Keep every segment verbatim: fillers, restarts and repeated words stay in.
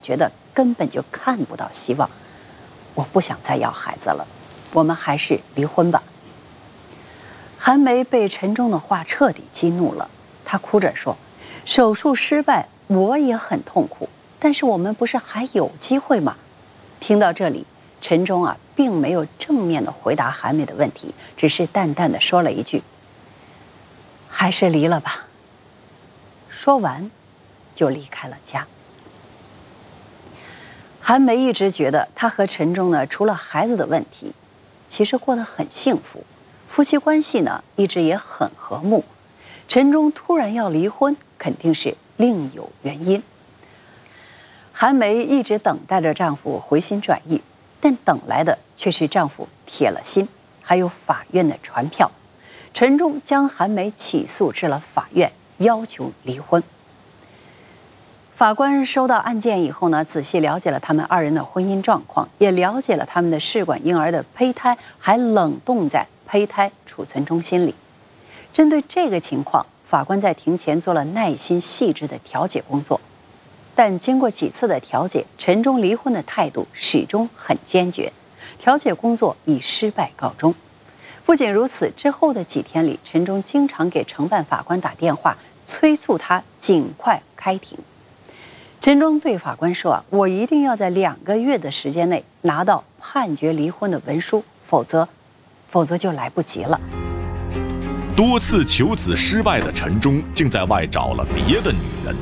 觉得根本就看不到希望。我不想再要孩子了，我们还是离婚吧。韩梅被陈忠的话彻底激怒了，她哭着说：“手术失败，我也很痛苦，但是我们不是还有机会吗？”听到这里，陈忠啊，并没有正面的回答韩梅的问题，只是淡淡的说了一句：“还是离了吧。”说完，就离开了家。韩梅一直觉得她和陈忠呢，除了孩子的问题，其实过得很幸福，夫妻关系呢一直也很和睦。陈忠突然要离婚，肯定是另有原因。韩梅一直等待着丈夫回心转意，但等来的却是丈夫铁了心，还有法院的传票。陈忠将韩梅起诉至了法院，要求离婚。法官收到案件以后呢，仔细了解了他们二人的婚姻状况，也了解了他们的试管婴儿的胚胎还冷冻在胚胎储存中心里。针对这个情况，法官在庭前做了耐心细致的调解工作。但经过几次的调解，陈忠离婚的态度始终很坚决，调解工作以失败告终。不仅如此，之后的几天里，陈忠经常给承办法官打电话，催促他尽快开庭。陈忠对法官说啊，我一定要在两个月的时间内拿到判决离婚的文书，否则，否则就来不及了。 多次求子失败的陈忠，竟在外找了别的女人。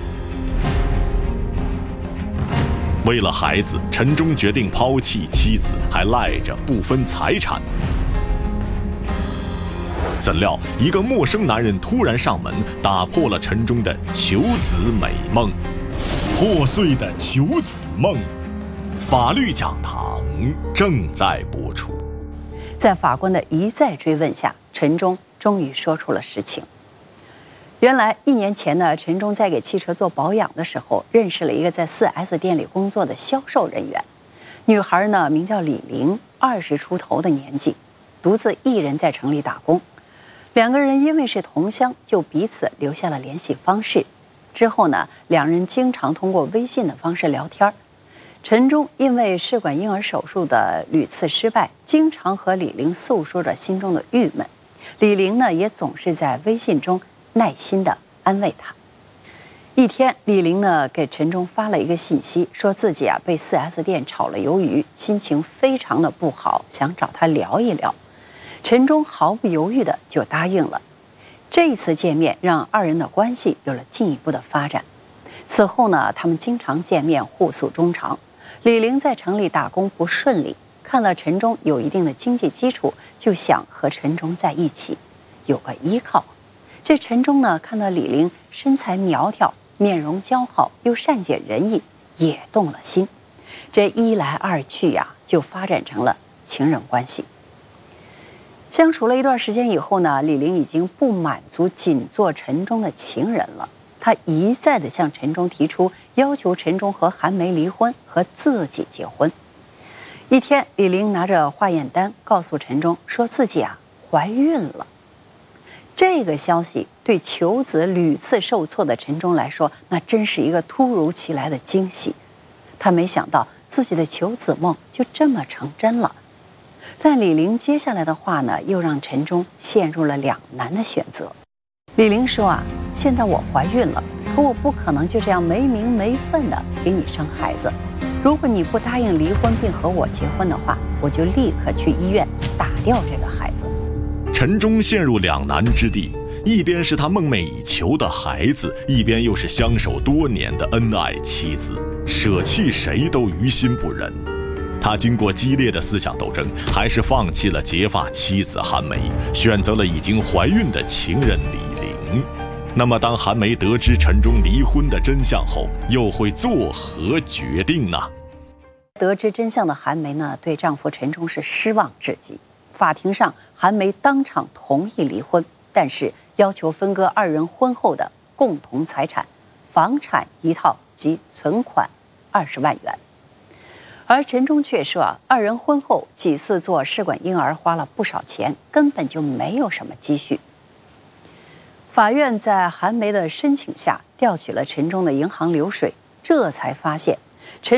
为了孩子，陈忠决定抛弃妻子，还赖着不分财产。怎料，一个陌生男人突然上门，打破了陈忠的求子美梦。破碎的求子梦，法律讲堂正在播出。 在法官的一再追问下，陈忠终于说出了实情。原来一年前呢，陈忠在给汽车做保养的时候，认识了一个在 四 S 店里工作的销售人员。女孩呢名叫李玲，二十出头的年纪，独自一人在城里打工。两个人因为是同乡，就彼此留下了联系方式。之后呢，两人经常通过微信的方式聊天。陈忠因为试管婴儿手术的屡次失败，经常和李玲诉说着心中的郁闷。李玲呢，也总是在微信中耐心地安慰他。一天，李玲呢给陈忠发了一个信息，说自己啊被 四 S 店炒了鱿鱼，心情非常的不好，想找他聊一聊。陈忠毫不犹豫地就答应了。这一次见面让二人的关系有了进一步的发展。此后呢，他们经常见面，互诉衷肠。李玲在城里打工不顺利，看到陈忠有一定的经济基础，就想和陈忠在一起，有个依靠。这陈忠呢，看到李玲身材苗条，面容姣好，又善解人意，也动了心。这一来二去呀、啊，就发展成了情人关系。相处了一段时间以后呢，李玲已经不满足仅做陈忠的情人了，她一再的向陈忠提出要求陈忠和韩梅离婚，和自己结婚。一天，李玲拿着化验单告诉陈忠，说自己啊怀孕了。这个消息对求子屡次受挫的陈忠来说，那真是一个突如其来的惊喜。他没想到自己的求子梦就这么成真了。但李玲接下来的话呢，又让陈忠陷入了两难的选择。李玲说啊，现在我怀孕了，可我不可能就这样没名没分的给你生孩子。如果你不答应离婚并和我结婚的话，我就立刻去医院打掉这个孩子。 陈忠陷入两难之地，一边是他梦寐以求的孩子，一边又是相守多年的恩爱妻子，舍弃谁都于心不忍。他经过激烈的思想斗争，还是放弃了结发妻子韩梅，选择了已经怀孕的情人李玲。那么当韩梅得知陈忠离婚的真相后，又会作何决定呢？ 得知真相的韩梅呢，对丈夫陈忠是失望至极。法庭上，韩梅当场同意离婚，但是要求分割二人婚后的共同财产，房产一套及存款二十万元。而陈忠却说啊，二人婚后几次做试管婴儿花了不少钱，根本就没有什么积蓄。法院在韩梅的申请下调取了陈忠的银行流水，这才发现陈